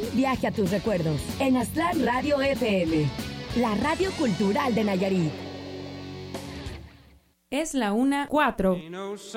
viaje a tus recuerdos en Aztlán Radio FM, la radio cultural de Nayarit. Es la 1:04.